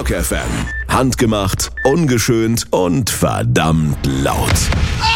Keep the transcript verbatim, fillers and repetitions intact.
Rock F M. Handgemacht, ungeschönt und verdammt laut.